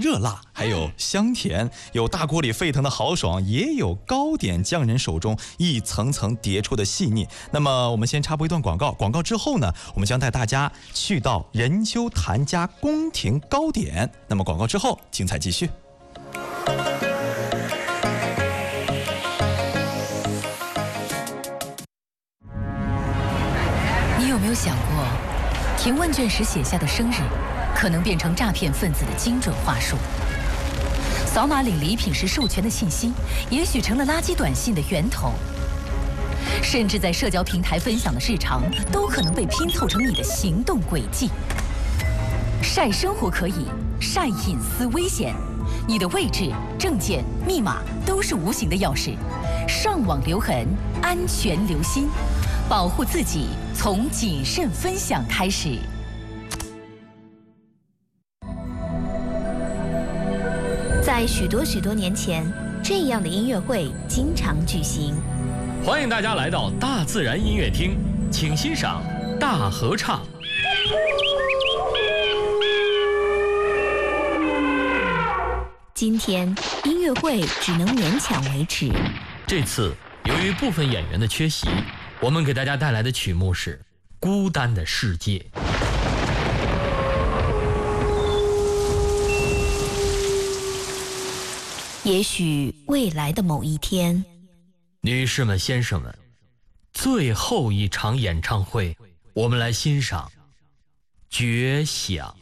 热辣，还有香甜，有大锅里沸腾的豪爽，也有糕点匠人手中一层层叠出的细腻。那么我们先插播一段广告，广告之后呢，我们将带大家去到任丘谭家宫廷糕点。那么广告之后，精彩继续。 你有没有想过，填问卷时写下的生日，可能变成诈骗分子的精准话术？扫码领礼品时授权的信息，也许成了垃圾短信的源头。甚至在社交平台分享的日常，都可能被拼凑成你的行动轨迹。晒生活可以，晒隐私危险。你的位置、证件、密码都是无形的钥匙。上网留痕，安全留心。保护自己，从谨慎分享开始。 在许多年前，这样的音乐会经常举行。 欢迎大家来到大自然音乐厅，请欣赏大合唱。 今天音乐会只能勉强维持。 这次由于部分演员的缺席，我们给大家带来的曲目是《孤单的世界》。 也许未来的某一天， 女士们、先生们，最后一场演唱会，我们来欣赏《绝响》。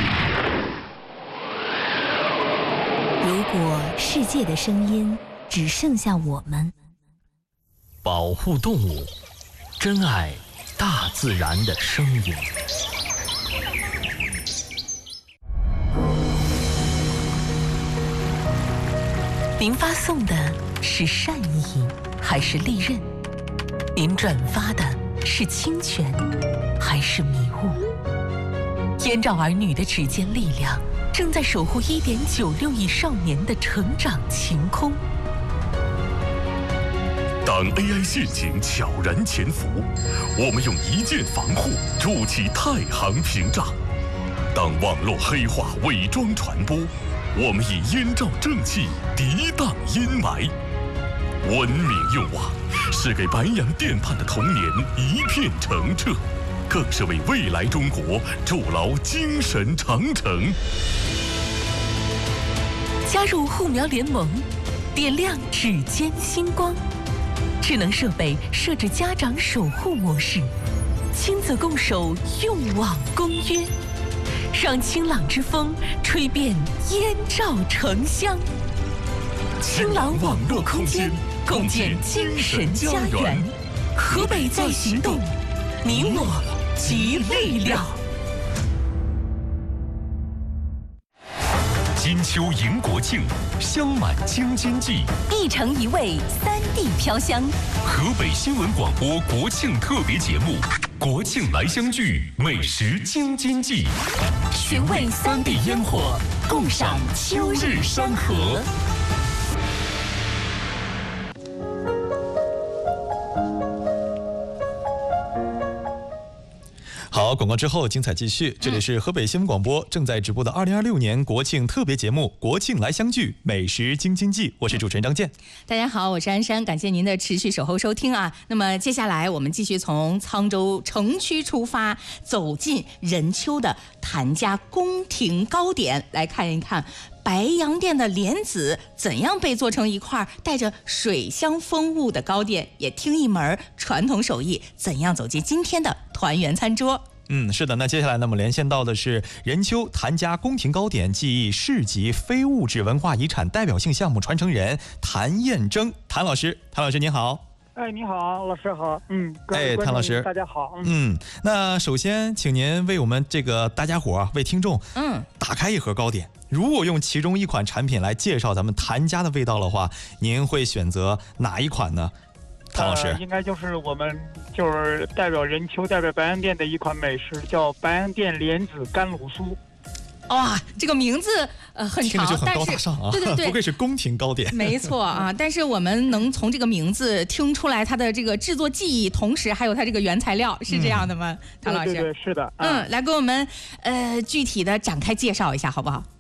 如果世界的声音只剩下我们， 保护动物，珍爱大自然的声音。 您发送的是善意还是利刃？您转发的是侵权还是迷雾？燕赵儿女的指尖力量正在守护1.96亿少年的成长晴空。 当 AI 陷阱悄然潜伏，我们用一键防护筑起太行屏障；当网络黑化伪装传播，我们以燕赵正气涤荡阴霾。文明用网是给白洋淀畔的童年一片澄澈，更是为未来中国筑牢精神长城。 加入护苗联盟，点亮指尖星光。智能设备设置家长守护模式，亲子共守用网公约，让清朗之风吹遍燕赵城乡。清朗网络空间，共建精神家园。河北在行动，你我集力量。 金秋迎国庆，香满京津冀， 一城一味，3D 飘香。 河北新闻广播国庆特别节目《国庆来相聚，美食京津冀》， 寻味3D 烟火，共赏秋日山河。 好，广告之后精彩继续。这里是河北新闻广播正在直播的2026年国庆特别节目《国庆来相聚，美食京津冀》，我是主持人张健。 大家好，我是安山，感谢您的持续守候收听啊。那么接下来我们继续从沧州城区出发，走进任丘的谭家宫廷糕点，来看一看白洋淀的莲子怎样被做成一块带着水乡风物的糕点，也听一门传统手艺怎样走进今天的团圆餐桌。 是的，那接下来呢，我们连线到的是任丘谭家宫廷糕点技艺市级非物质文化遗产代表性项目传承人谭彦征，谭老师您好。 你好，老师好。 谭老师， 大家好。 那首先请您为我们这个大家伙为听众打开一盒糕点。如果用其中一款产品来介绍咱们谭家的味道的话，您会选择哪一款呢？谭老师， 应该就是我们就是代表任丘、代表白洋淀的一款美食，叫白洋淀莲子干卤酥。 哇，这个名字很长， 听着就很高大上啊！ 对， 不愧是宫廷糕点。 没错啊，但是我们能从这个名字听出来它的这个制作技艺，同时还有它这个原材料，是这样的吗？谭老师， 对，是的。 来给我们具体的展开介绍一下，好不好？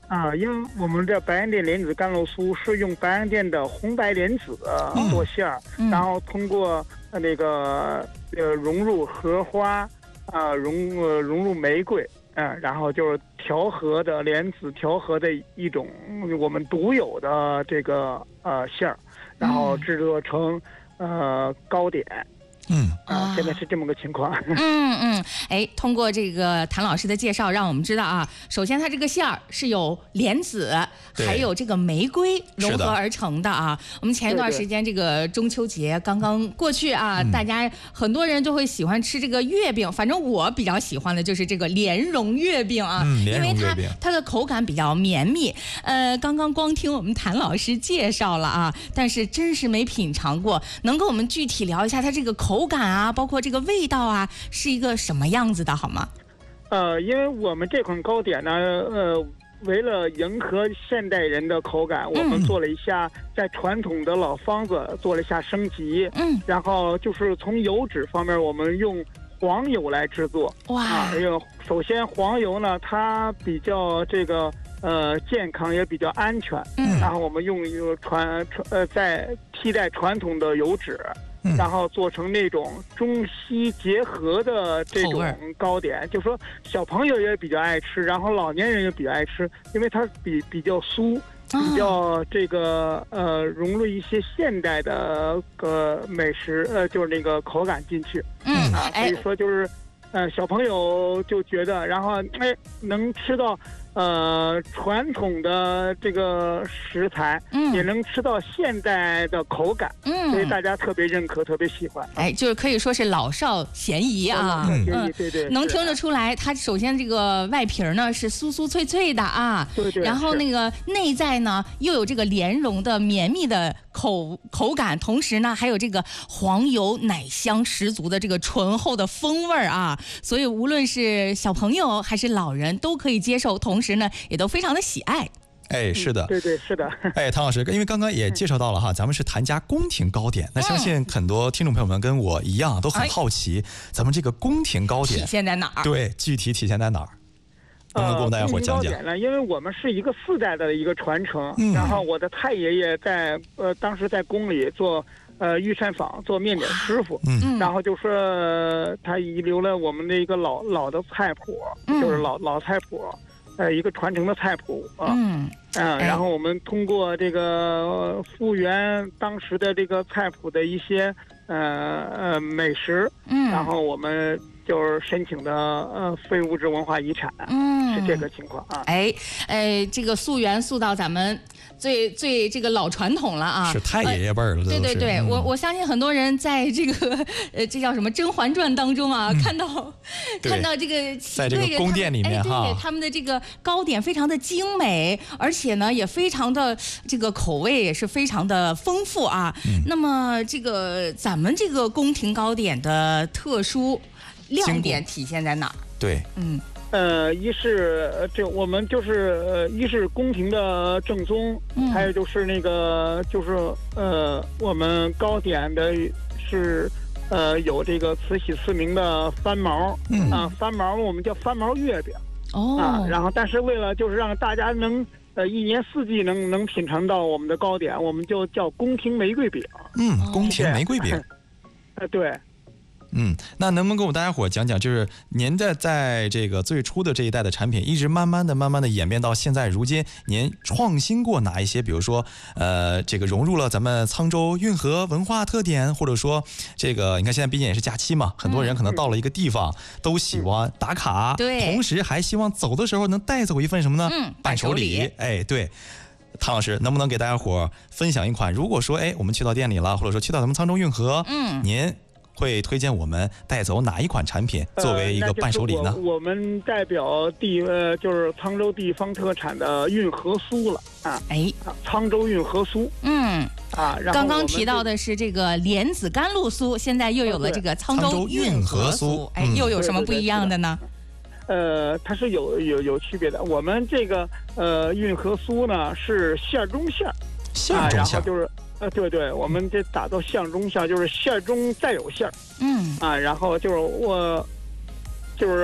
因为我们这白洋淀莲子甘露酥是用白洋淀的红白莲子做馅儿，然后通过那个融入荷花融入玫瑰，然后就是调和的莲子调和的一种我们独有的这个馅儿，然后制作成糕点。现在是这么个情况。 通过这个谭老师的介绍，让我们知道啊，首先它这个馅儿是有莲子，还有这个玫瑰融合而成的啊。我们前一段时间这个中秋节刚刚过去啊，大家很多人就会喜欢吃这个月饼，反正我比较喜欢的就是这个莲蓉月饼啊，因为它的口感比较绵密。刚刚光听我们谭老师介绍了啊，但是真是没品尝过，能跟我们具体聊一下它这个口感啊，包括这个味道啊，是一个什么样子的好吗？ 因为我们这款糕点呢，为了迎合现代人的口感，我们做了一下在传统的老方子做了一下升级。然后就是从油脂方面，我们用黄油来制作。首先黄油呢，它比较这个健康也比较安全。然后我们用再替代传统的油脂。然后做成那种中西结合的这种糕点，就说小朋友也比较爱吃，然后老年人也比较爱吃，因为它比较酥，比较这个融入一些现代的美食，就是那个口感进去。所以说就是小朋友就觉得，然后能吃到传统的这个食材，也能吃到现代的口感，所以大家特别认可，特别喜欢。 就是可以说是老少咸宜啊。 对， 能听得出来，它首先这个外皮呢是酥酥脆脆的啊， 对， 然后那个内在呢又有这个莲蓉的绵密的口感，同时呢还有这个黄油奶香十足的这个醇厚的风味啊，所以无论是小朋友还是老人都可以接受，同时呢也都非常的喜爱。 是的， 对，是的。 唐老师，因为刚刚也介绍到了哈，咱们是谭家宫廷糕点，那相信很多听众朋友们跟我一样都很好奇，咱们这个宫廷糕点体现在哪儿？ 对，具体体现在哪儿？能不能给我们大家伙讲讲？ 呢，因为我们是一个4代的一个传承，然后我的太爷爷在当时在宫里做御膳坊做面点师傅，然后就说他遗留了我们的一个老的菜谱，就是老菜谱。一个传承的菜谱然后我们通过这个复原当时的这个菜谱的一些美食，然后我们就是申请的非物质文化遗产，是这个情况啊。 这个溯源溯到咱们最这个老传统了啊， 是太爷爷辈儿了。 对，我相信很多人在这个这叫什么《甄嬛传》当中啊，看到这个在这个宫殿里面对他们的这个糕点非常的精美，而且呢也非常的这个口味也是非常的丰富啊。那么这个咱们这个宫廷糕点的特殊亮点体现在哪儿？ 对， 一是我们就是一是宫廷的正宗，还有就是那个就是我们糕点的是有这个慈禧赐名的翻毛，翻毛我们叫翻毛月饼，然后但是为了就是让大家能一年四季能品尝到我们的糕点，我们就叫宫廷玫瑰饼。 宫廷玫瑰饼。 对。 那能不能跟我们大家伙讲讲，就是您在这个最初的这一代的产品，一直慢慢的演变到现在如今，您创新过哪一些？比如说，这个融入了咱们沧州运河文化特点，或者说这个你看现在毕竟也是假期嘛，很多人可能到了一个地方都喜欢打卡， 对， 同时还希望走的时候能带走一份什么呢？伴手礼。对。唐老师，能不能给大家伙分享一款？如果说我们去到店里了，或者说去到咱们沧州运河，您会推荐我们带走哪一款产品作为一个伴手礼呢？ 我们代表就是沧州地方特产的运河酥了啊！沧州运河酥， 刚刚提到的是这个莲子甘露酥，现在又有了这个沧州运河酥，又有什么不一样的呢？ 它是有区别的。我们这个运河酥呢是馅中馅，然后就是。对，我们这打造馅中馅，就是馅中再有馅，然后就是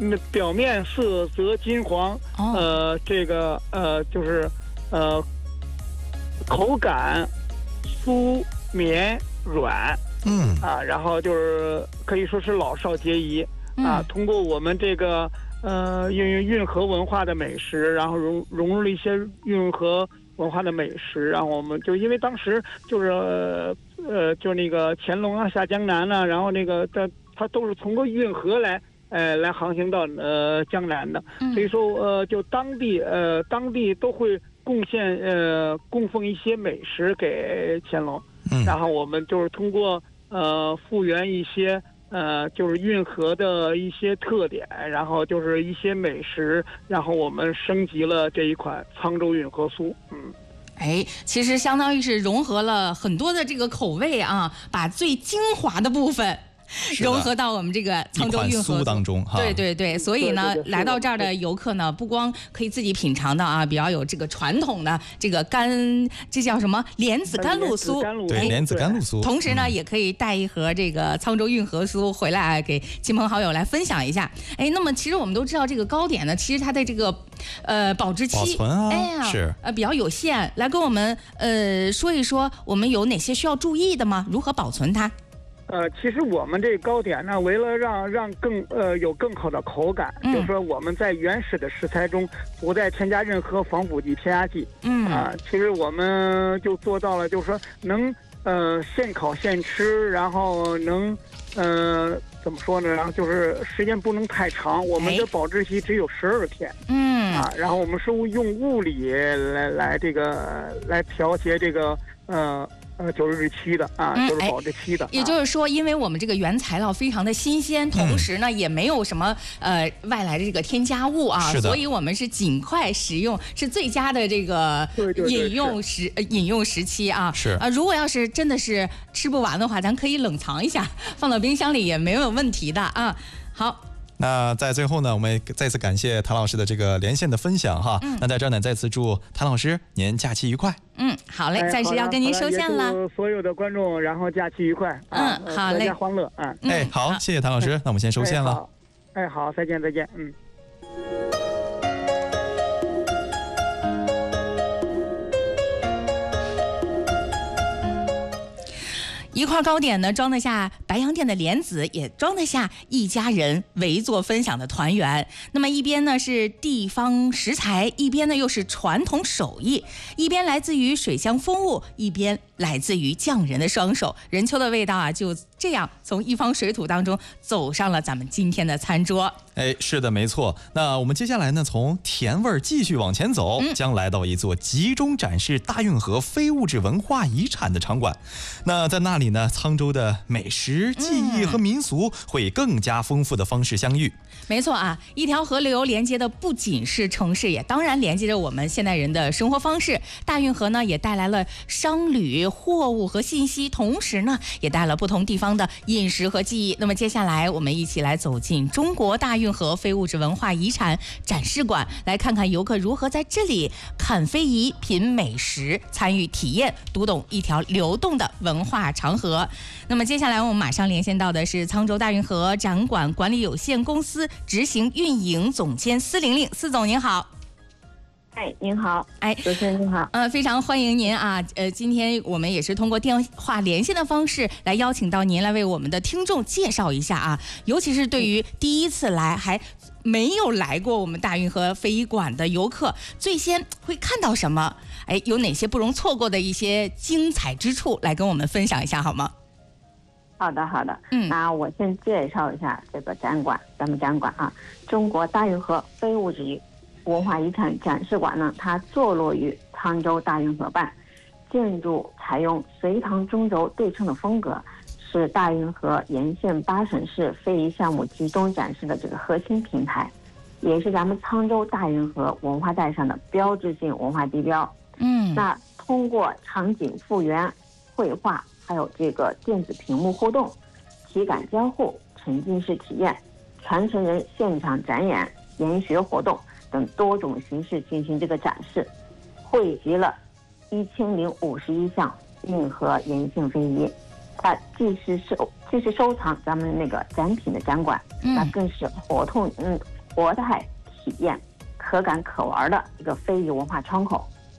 表面色泽金黄，这个就是口感酥绵软，然后就是可以说是老少皆宜啊。通过我们这个运河文化的美食，然后融入了一些运河文化的美食，然后我们就因为当时就是就那个乾隆啊下江南呢，然后那个它都是通过运河来航行到江南的，所以说就当地都会供奉一些美食给乾隆，然后我们就是通过复原一些就是运河的一些特点，然后就是一些美食，然后我们升级了这一款沧州运河酥。 其实相当于是融合了很多的这个口味啊，把最精华的部分融合到我们这个沧州运河酥当中哈。 对，所以呢，来到这儿的游客呢，不光可以自己品尝的啊，比较有这个传统的这个这叫什么莲子甘露酥， 对，莲子甘露酥。 同时呢，也可以带一盒这个沧州运河酥回来，给亲朋好友来分享一下。那么其实我们都知道，这个糕点呢，其实它的这个保质期、 保存啊，是比较有限。来跟我们说一说，我们有哪些需要注意的吗？如何保存它？ 其实我们这糕点呢，为了让有更好的口感，就是说我们在原始的食材中不再添加任何防腐剂、添加剂。其实我们就做到了，就是说能现烤现吃，然后能怎么说呢？然后就是时间不能太长，我们的保质期只有12天。然后我们是用物理来调节这个就是日期的啊，就是保质期的。 也就是说，因为我们这个原材料非常的新鲜，同时呢也没有什么外来的这个添加物啊，所以我们是尽快食用是最佳的这个饮用时期啊。 是如果要是真的是吃不完的话，咱可以冷藏一下，放到冰箱里也没有问题的啊。好。 那在最后呢，我们再次感谢谭老师的这个连线的分享哈。那在这儿呢，再次祝谭老师您假期愉快。 好嘞，暂时要跟您收线了。 祝所有的观众，然后假期愉快。 好嘞， 阖家欢乐。 好，谢谢谭老师，那我们先收线了。 好，再见。 一块糕点呢，装得下白洋淀的莲子，也装得下一家人围坐分享的团圆。那么一边呢是地方食材，一边呢又是传统手艺，一边来自于水乡风物，一边来自于匠人的双手。任秋的味道啊，就这样从一方水土当中走上了咱们今天的餐桌。 是的，没错。那我们接下来呢，从甜味继续往前走，将来到一座集中展示大运河非物质文化遗产的场馆。那在那里呢，沧州的美食、技艺和民俗会以更加丰富的方式相遇。 没错啊，一条河流连接的不仅是城市，也当然连接着我们现代人的生活方式。大运河呢，也带来了商旅、货物和信息，同时呢，也带了不同地方的饮食和记忆。那么接下来，我们一起来走进中国大运河非物质文化遗产展示馆，来看看游客如何在这里看非遗、品美食、参与体验，读懂一条流动的文化长河。那么接下来我们马上连线到的是沧州大运河展馆管理有限公司执行运营总监司玲玲，司总您好。 您好，主持人您好， 非常欢迎您啊，今天我们也是通过电话连线的方式来邀请到您来为我们的听众介绍一下啊，尤其是对于第一次来还没有来过我们大运河非遗馆的游客，最先会看到什么？有哪些不容错过的一些精彩之处，来跟我们分享一下好吗？ 好的，那我先介绍一下这个展馆，咱们展馆啊，中国大运河非物质文化遗产展示馆呢，它坐落于沧州大运河畔，建筑采用隋唐中轴对称的风格，是大运河沿线8省市非遗项目集中展示的这个核心平台，也是咱们沧州大运河文化带上的标志性文化地标。那通过场景复原、绘画，还有这个电子屏幕互动、体感交互、沉浸式体验、传承人现场展演、研学活动等多种形式进行这个展示，汇集了1051项运河沿线非遗， 它既是收藏咱们那个展品的展馆，那更是活态体验、可感可玩的一个非遗文化窗口。